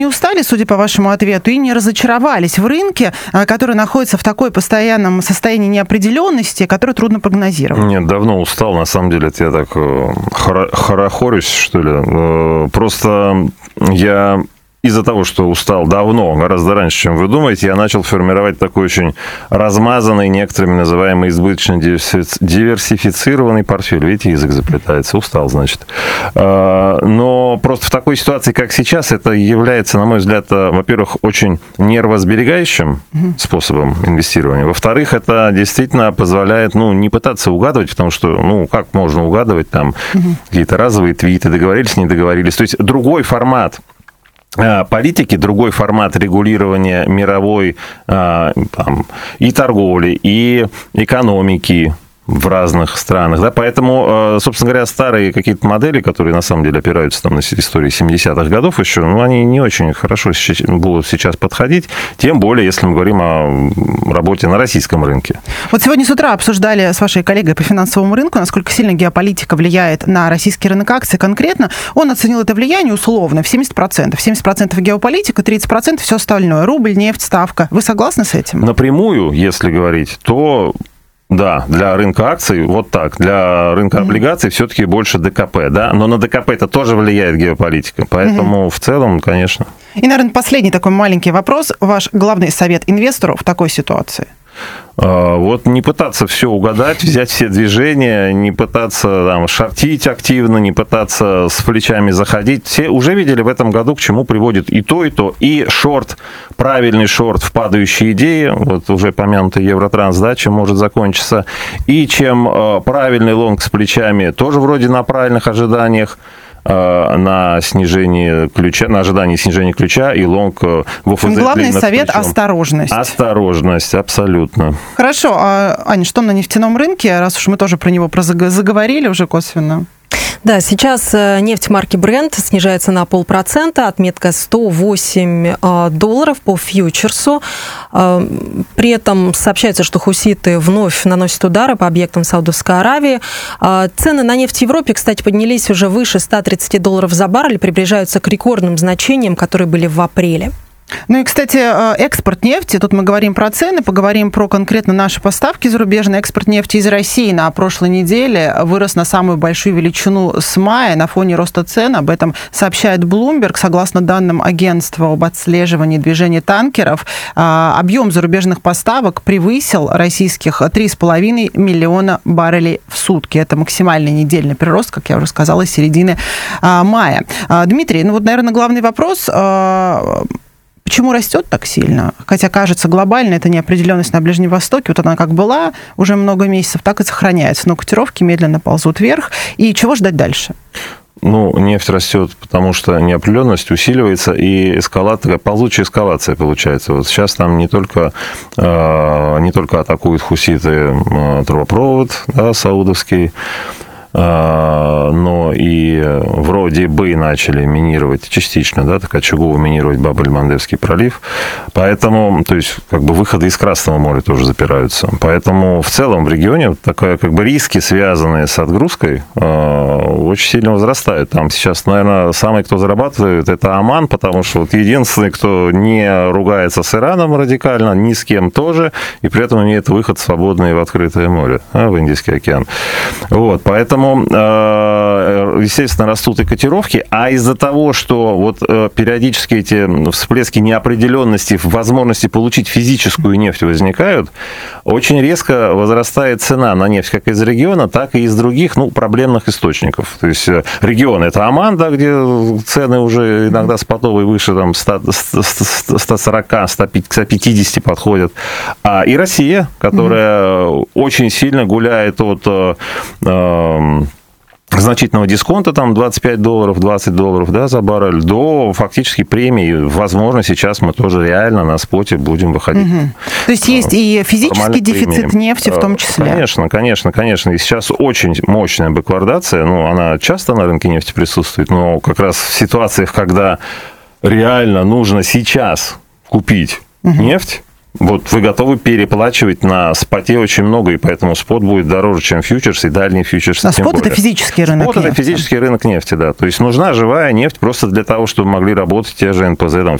Не устали, судя по вашему ответу, и не разочаровались в рынке, который находится в такой постоянном состоянии неопределенности, который трудно прогнозировать? Нет, давно устал, на самом деле, это я так хорохорюсь, что ли. Просто я из-за того, что устал давно, гораздо раньше, чем вы думаете, я начал формировать такой очень размазанный, некоторыми называемый избыточно диверсифицированный портфель. Видите, язык заплетается. Устал, значит. Но просто в такой ситуации, как сейчас, это является, на мой взгляд, во-первых, очень нервосберегающим способом инвестирования. Во-вторых, это действительно позволяет, не пытаться угадывать, потому что, как можно угадывать там какие-то разовые твиты, договорились, не договорились. То есть другой формат политики, другой формат регулирования мировой и торговли, и экономики в разных странах. Да? Поэтому, собственно говоря, старые какие-то модели, которые на самом деле опираются на истории 70-х годов еще, они не очень хорошо будут сейчас подходить, тем более, если мы говорим о работе на российском рынке. Вот сегодня с утра обсуждали с вашей коллегой по финансовому рынку, насколько сильно геополитика влияет на российский рынок акций конкретно. Он оценил это влияние условно в 70%. 70% геополитика, 30% все остальное. Рубль, нефть, ставка. Вы согласны с этим? Напрямую, если говорить, то... Да, для рынка акций вот так. Для рынка облигаций все-таки больше ДКП, да. Но на ДКП это тоже влияет геополитика. Поэтому в целом, конечно. И, наверное, последний такой маленький вопрос. Ваш главный совет инвестору в такой ситуации? Вот не пытаться все угадать, взять все движения, не пытаться шортить активно, не пытаться с плечами заходить. Все уже видели в этом году, к чему приводит и то, и то. И шорт, правильный шорт в падающие идеи, вот уже помянутый Евротранс, да, чем может закончиться. И чем правильный лонг с плечами, тоже вроде на правильных ожиданиях, на снижение ключа, на ожидание снижения ключа и лонг в ОФЗ. Главный совет – осторожность. Осторожность, абсолютно. Хорошо. Аня, что на нефтяном рынке, раз уж мы тоже про него заговорили уже косвенно? Да, сейчас нефть марки Brent снижается на 0,5%, отметка $108 по фьючерсу. При этом сообщается, что хуситы вновь наносят удары по объектам Саудовской Аравии. Цены на нефть в Европе, кстати, поднялись уже выше $130 за баррель, приближаются к рекордным значениям, которые были в апреле. Ну и, кстати, экспорт нефти, тут мы говорим про цены, поговорим про конкретно наши поставки зарубежные. Экспорт нефти из России на прошлой неделе вырос на самую большую величину с мая на фоне роста цен. Об этом сообщает Bloomberg. Согласно данным агентства об отслеживании движения танкеров, объем зарубежных поставок превысил российских 3,5 миллиона баррелей в сутки. Это максимальный недельный прирост, как я уже сказала, с середины мая. Дмитрий, наверное, главный вопрос... Почему растет так сильно? Хотя, кажется, глобально это неопределенность на Ближнем Востоке. Вот она как была уже много месяцев, так и сохраняется. Но котировки медленно ползут вверх. И чего ждать дальше? Нефть растет, потому что неопределенность усиливается, и такая ползучая эскалация получается. Вот сейчас там не только атакуют хуситы трубопровод, да, саудовский, но и вроде бы начали минировать частично, да, так очагово минировать Баб-эль-Мандебский пролив. Поэтому, то есть, выходы из Красного моря тоже запираются. Поэтому в целом в регионе риски, связанные с отгрузкой, очень сильно возрастают. Там сейчас, наверное, самый, кто зарабатывает, это Оман, потому что единственный, кто не ругается с Ираном радикально, ни с кем тоже, и при этом имеет выход свободный в открытое море, в Индийский океан. Поэтому, естественно, растут и котировки, а из-за того, что периодически эти всплески неопределенности в возможности получить физическую нефть возникают, очень резко возрастает цена на нефть как из региона, так и из других, проблемных источников. То есть регион – это Оман, да, где цены уже иногда спотовые выше 140-150 подходят, и Россия, которая очень сильно гуляет от значительного дисконта, там $25, $20, да, за баррель, до фактически премии. Возможно, сейчас мы тоже реально на споте будем выходить. То есть есть и физический дефицит нефти в том числе? Конечно. И сейчас очень мощная бэквардация, она часто на рынке нефти присутствует, но как раз в ситуациях, когда реально нужно сейчас купить нефть, Вот вы готовы переплачивать на споте очень много, и поэтому спот будет дороже, чем фьючерс, и дальний фьючерс. А спот – это физический рынок нефти. Спот – это физический рынок нефти, да. То есть нужна живая нефть просто для того, чтобы могли работать те же НПЗ, там,